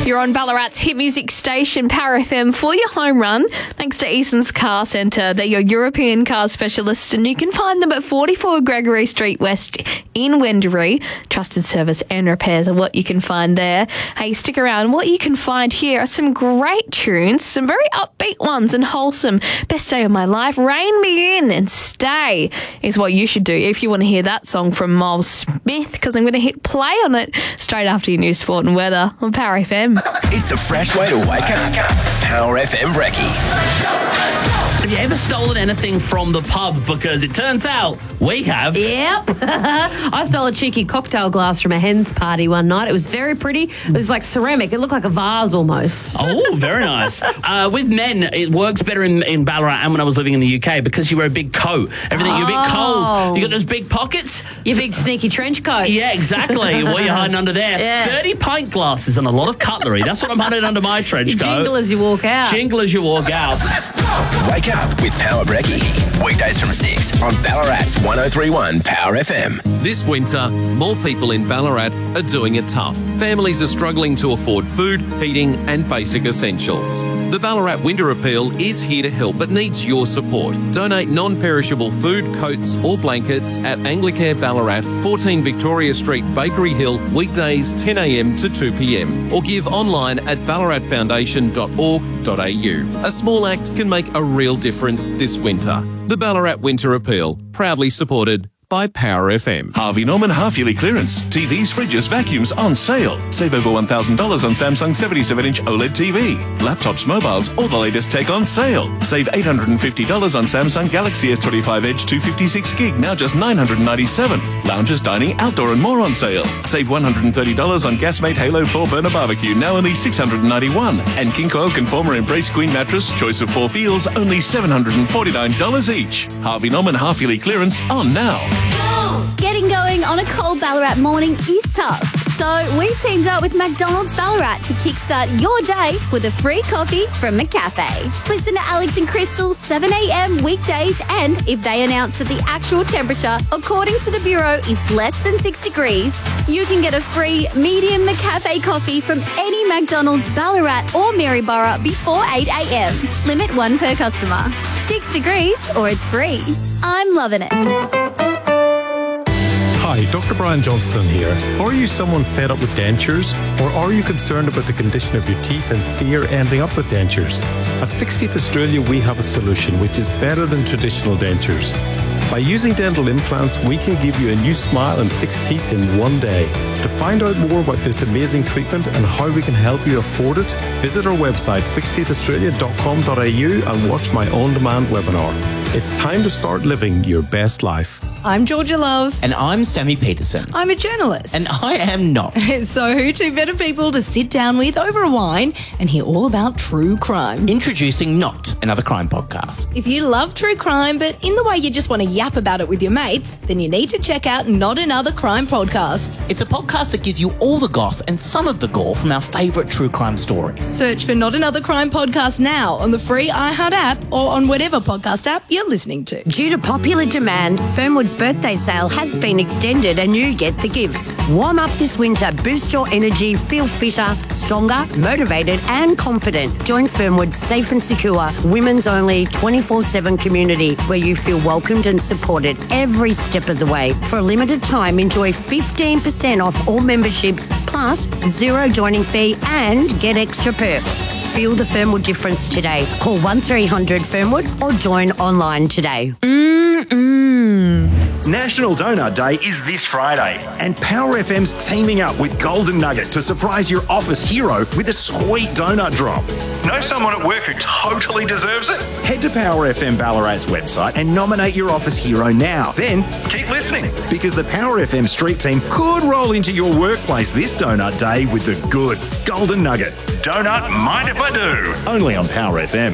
You're on Ballarat's hit music station, Power FM, for your home run. Thanks to Eason's Car Centre. They're your European car specialists, and you can find them at 44 Gregory Street West in Wendouree. Trusted service and repairs are what you can find there. Hey, stick around. What you can find here are some great tunes, some very upbeat ones and wholesome. Best Day of My Life, Rein Me In and Stay is what you should do if you want to hear that song from Miles Smith, because I'm going to hit play on it straight after your news, sport and weather on Power FM. It's the fresh way to wake up. Power FM Brekkie. Have you ever stolen anything from the pub? Because it turns out we have. Yep. I stole a cheeky cocktail glass from a hen's party one night. It was very pretty. It was like ceramic. It looked like a vase almost. Oh, very nice. With men, it works better in Ballarat and when I was living in the UK because you wear a big coat. Everything, you're a bit cold. You got those big pockets. Your big sneaky trench coats. Yeah, exactly. What are you hiding under there? Yeah. 30 pint glasses and a lot of cutlery. That's what I'm hiding under my trench coat. Jingle as you walk out. Jingle as you walk out. Wake up with Power Brekkie. Weekdays from 6 on Ballarat's 1031 Power FM. This winter, more people in Ballarat are doing it tough. Families are struggling to afford food, heating and basic essentials. The Ballarat Winter Appeal is here to help but needs your support. Donate non-perishable food, coats or blankets at Anglicare Ballarat, 14 Victoria Street, Bakery Hill, weekdays 10 a.m. to 2 p.m. or give online at ballaratfoundation.org.au. A small act can make a real difference this winter. The Ballarat Winter Appeal, proudly supported by Power FM. Harvey Norman half-yearly clearance. TVs, fridges, vacuums on sale. Save over $1,000 on Samsung 77-inch OLED TV. Laptops, mobiles, all the latest tech on sale. Save $850 on Samsung Galaxy S25 Edge 256 gig, now just $997. Lounges, dining, outdoor and more on sale. Save $130 on Gasmate Halo 4 burner barbecue, now only $691. And King Coil Conformer Embrace Queen mattress, choice of 4 feels, only $749 each. Harvey Norman half-yearly clearance on now. Getting going on a cold Ballarat morning is tough. So we've teamed up with McDonald's Ballarat to kickstart your day with a free coffee from McCafe. Listen to Alex and Crystal 7 a.m. weekdays, and if they announce that the actual temperature, according to the Bureau, is less than 6 degrees, you can get a free medium McCafe coffee from any McDonald's Ballarat or Maryborough before 8 a.m. Limit 1 per customer. 6 degrees or it's free. I'm loving it. Hi, Dr. Brian Johnston here. Are you someone fed up with dentures? Or are you concerned about the condition of your teeth and fear ending up with dentures? At Fixed Teeth Australia, we have a solution which is better than traditional dentures. By using dental implants, we can give you a new smile and fixed teeth in one day. To find out more about this amazing treatment and how we can help you afford it, visit our website fixedteethaustralia.com.au and watch my on-demand webinar. It's time to start living your best life. I'm Georgia Love. And I'm Sammy Peterson. I'm a journalist. And I am not. So who two better people to sit down with over a wine and hear all about true crime? Introducing Not, another crime podcast. If you love true crime, but in the way you just want to yap about it with your mates, then you need to check out Not Another Crime Podcast. It's a podcast that gives you all the goss and some of the gore from our favourite true crime stories. Search for Not Another Crime Podcast now on the free iHeart app or on whatever podcast app you're listening to. Due to popular demand, Fernwood's birthday sale has been extended and you get the gifts. Warm up this winter, boost your energy, feel fitter, stronger, motivated and confident. Join Fernwood's safe and secure, women's only 24/7 community where you feel welcomed and supported every step of the way. For a limited time, enjoy 15% off all memberships plus zero joining fee and get extra perks. Feel the Fernwood difference today. Call 1300 Fernwood or join online today. National Donut Day is this Friday, and Power FM's teaming up with Golden Nugget to surprise your office hero with a sweet donut drop. Know someone at work who totally deserves it? Head to Power FM Ballarat's website and nominate your office hero now. Then keep listening, because the Power FM street team could roll into your workplace this Donut Day with the goods. Golden Nugget. Donut, mind if I do? Only on Power FM.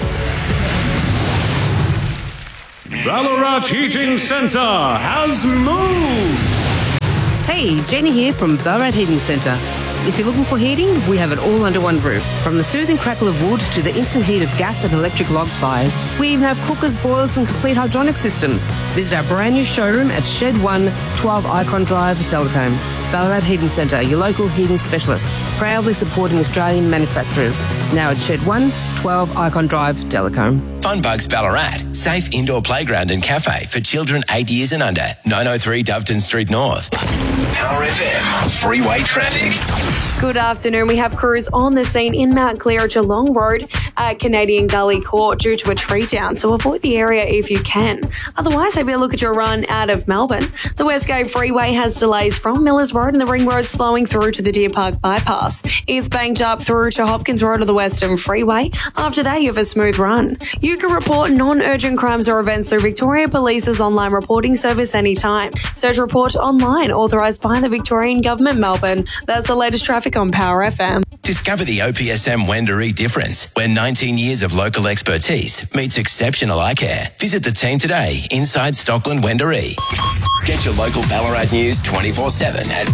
Ballarat Heating Centre has moved! Hey, Jenny here from Ballarat Heating Centre. If you're looking for heating, we have it all under one roof. From the soothing crackle of wood to the instant heat of gas and electric log fires. We even have cookers, boilers and complete hydronic systems. Visit our brand new showroom at Shed 1, 12 Icon Drive, Deltacombe. Ballarat Heating Centre, your local heating specialist, proudly supporting Australian manufacturers. Now at Shed 1, 12 Icon Drive, Delacombe. Funbugs Ballarat. Safe indoor playground and cafe for children 8 years and under. 903 Doveton Street North. Power FM. Freeway traffic. Good afternoon. We have crews on the scene in Mount Clear, Geelong Road at Canadian Gully Court due to a tree down, so avoid the area if you can. Otherwise, have a look at your run out of Melbourne. The Westgate Freeway has delays from Millers Road and the Ring Road slowing through to the Deer Park Bypass. It's banked up through to Hopkins Road of the Western Freeway. After that, you have a smooth run. You can report non-urgent crimes or events through Victoria Police's online reporting service anytime. Search Report Online, authorised by the Victorian Government, Melbourne. That's the latest traffic on Power FM. Discover the OPSM Wendouree difference, where 19 years of local expertise meets exceptional eye care. Visit the team today inside Stockland Wendouree. Get your local Ballarat news 24/7 at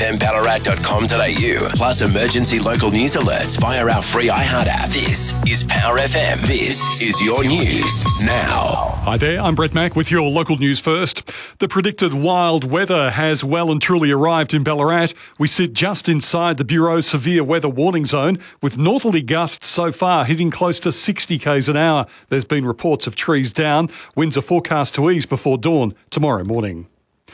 powerfmballarat.com.au. Plus emergency local news alerts via our free iHeart app. This is Power FM. This is your news now. Hi there, I'm Brett Mack with your local news first. The predicted wild weather has well and truly arrived in Ballarat. We sit just inside the Bureau's severe weather warning zone, with northerly gusts so far hitting close to 60 k's an hour. There's been reports of trees down. Winds are forecast to ease before dawn tomorrow morning.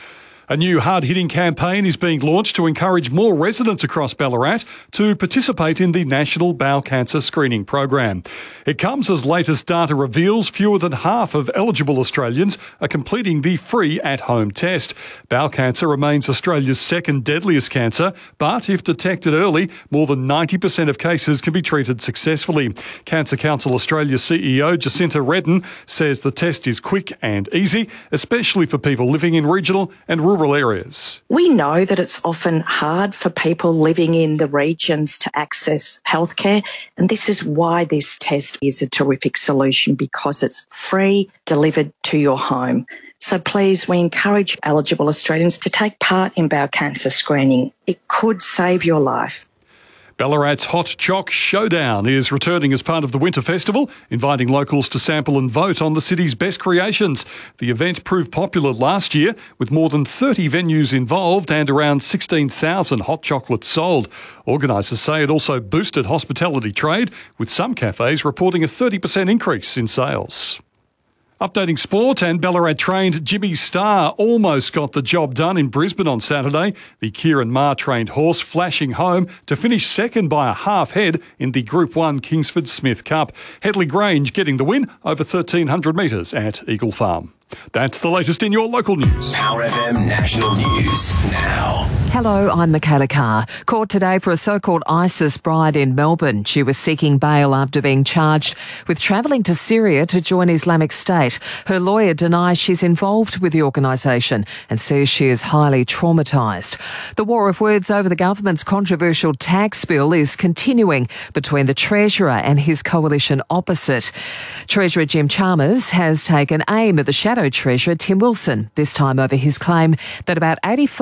A new hard-hitting campaign is being launched to encourage more residents across Ballarat to participate in the National Bowel Cancer Screening Program. It comes as latest data reveals fewer than half of eligible Australians are completing the free at-home test. Bowel cancer remains Australia's second deadliest cancer, but if detected early, more than 90% of cases can be treated successfully. Cancer Council Australia CEO Jacinta Redden says the test is quick and easy, especially for people living in regional and rural areas. We know that it's often hard for people living in the regions to access healthcare, and this is why this test is a terrific solution, because it's free, delivered to your home. So please, we encourage eligible Australians to take part in bowel cancer screening. It could save your life. Ballarat's Hot Choc Showdown is returning as part of the Winter Festival, inviting locals to sample and vote on the city's best creations. The event proved popular last year, with more than 30 venues involved and around 16,000 hot chocolates sold. Organisers say it also boosted hospitality trade, with some cafes reporting a 30% increase in sales. Updating sport, and Ballarat-trained Jimmy Starr almost got the job done in Brisbane on Saturday. The Kieran Maher-trained horse flashing home to finish second by a half head in the Group 1 Kingsford Smith Cup. Headley Grange getting the win over 1,300 metres at Eagle Farm. That's the latest in your local news. Power FM National News now. Hello, I'm Michaela Carr. Court today for a so-called ISIS bride in Melbourne. She was seeking bail after being charged with travelling to Syria to join Islamic State. Her lawyer denies she's involved with the organisation and says she is highly traumatised. The war of words over the government's controversial tax bill is continuing between the Treasurer and his coalition opposite. Treasurer Jim Chalmers has taken aim at the Shadow Treasurer Tim Wilson, this time over his claim that about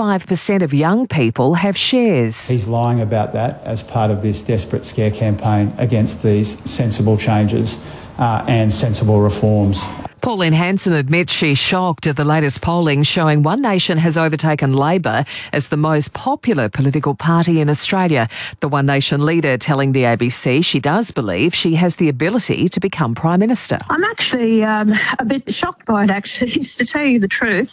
85% of young people have shares. He's lying about that as part of this desperate scare campaign against these sensible changes and sensible reforms. Pauline Hanson admits she's shocked at the latest polling showing One Nation has overtaken Labor as the most popular political party in Australia. The One Nation leader telling the ABC she does believe she has the ability to become Prime Minister. I'm actually a bit shocked by it, actually, to tell you the truth.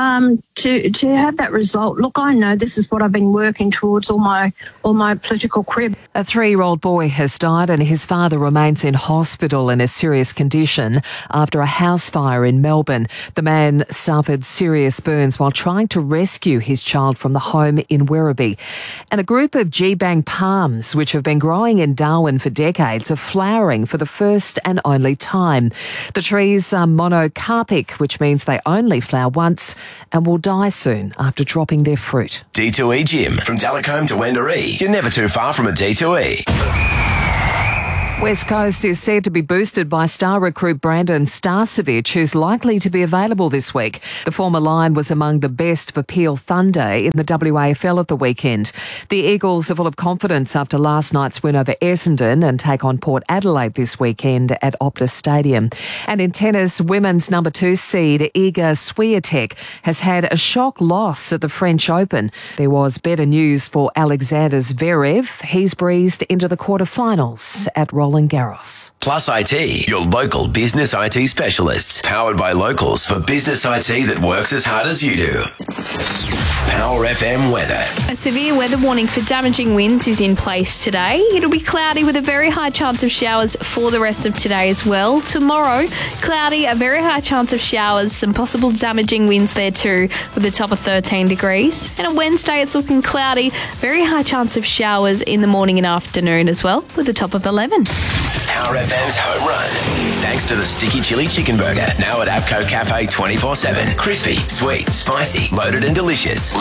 To have that result, look, I know this is what I've been working towards all my political career. A 3-year-old boy has died and his father remains in hospital in a serious condition after a house fire in Melbourne. The man suffered serious burns while trying to rescue his child from the home in Werribee. And a group of G-Bang palms, which have been growing in Darwin for decades, are flowering for the first and only time. The trees are monocarpic, which means they only flower once and will die soon after dropping their fruit. D2E Gym. From Delacombe to Wendouree, you're never too far from a D2E. West Coast is said to be boosted by star recruit Brandon Starcevic, who's likely to be available this week. The former Lion was among the best for Peel Thunder in the WAFL at the weekend. The Eagles are full of confidence after last night's win over Essendon and take on Port Adelaide this weekend at Optus Stadium. And in tennis, women's number 2 seed Iga Swiatek has had a shock loss at the French Open. There was better news for Alexander Zverev. He's breezed into the quarterfinals at Roland Garros. Plus IT, your local business IT specialists. Powered by locals for business IT that works as hard as you do. Power FM weather. A severe weather warning for damaging winds is in place today. It'll be cloudy with a very high chance of showers for the rest of today as well. Tomorrow, cloudy, a very high chance of showers, some possible damaging winds there too, with a top of 13 degrees. And on Wednesday, it's looking cloudy, very high chance of showers in the morning and afternoon as well, with a top of 11. Power FM's home run. Thanks to the Sticky Chili Chicken Burger, now at APCO Cafe 24/7. Crispy, sweet, spicy, loaded and delicious.